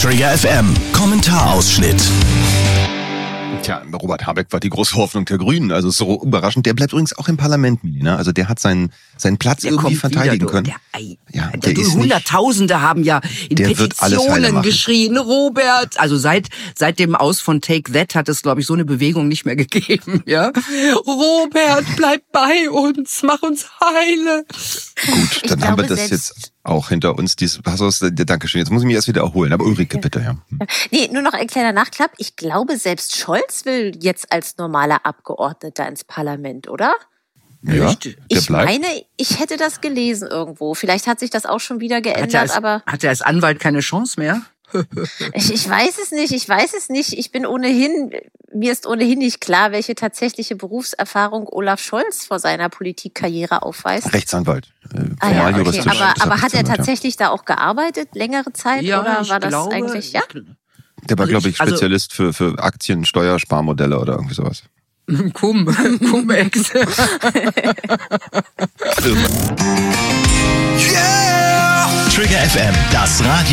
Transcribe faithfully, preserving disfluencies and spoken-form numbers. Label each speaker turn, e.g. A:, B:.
A: Trigger F M, Kommentarausschnitt.
B: Tja, Robert Habeck war die große Hoffnung der Grünen, also so überraschend. Der bleibt übrigens auch im Parlament, Mili, ne? Also der hat seinen, seinen Platz der irgendwie verteidigen können.
C: Der, Ei,
B: ja,
C: der, der Hunderttausende nicht, haben ja in Petitionen geschrien, Robert. Also seit seit dem Aus von Take That hat es, glaube ich, so eine Bewegung nicht mehr gegeben. Ja, Robert, bleib bei uns, mach uns heile.
B: Gut, dann ich haben wir das jetzt auch hinter uns, dieses Passus. Dankeschön, jetzt muss ich mich erst wieder erholen. Aber Ulrike, bitte, ja.
D: Nee, nur noch ein kleiner Nachklapp. Ich glaube, selbst Scholz will jetzt als normaler Abgeordneter ins Parlament, oder?
B: Ja,
D: ich der bleibt. meine, ich hätte das gelesen irgendwo. Vielleicht hat sich das auch schon wieder geändert,
C: hat er als,
D: aber...
C: Hat er als Anwalt keine Chance mehr?
D: ich, ich weiß es nicht, ich weiß es nicht. Ich bin ohnehin, mir ist ohnehin nicht klar, welche tatsächliche Berufserfahrung Olaf Scholz vor seiner Politikkarriere aufweist.
B: Rechtsanwalt.
D: Äh, ah ja, okay. Aber, aber hat er tatsächlich da auch gearbeitet, längere Zeit?
C: Ja,
D: oder war das
C: glaube,
D: eigentlich, ja?
B: Der war, glaube ich, Spezialist also, für, für Aktien, Steuersparmodelle oder irgendwie sowas.
C: Cum, Cum-Ex.
A: Yeah! Trigger F M, das Radio.